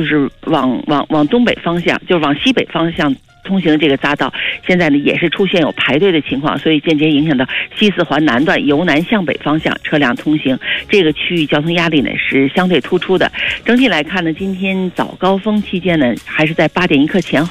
就是往东北方向，就是往西北方向通行的这个匝道，现在呢也是出现有排队的情况，所以间接影响到西四环南段由南向北方向车辆通行，这个区域交通压力呢是相对突出的。整体来看呢，今天早高峰期间呢，还是在8点1刻前后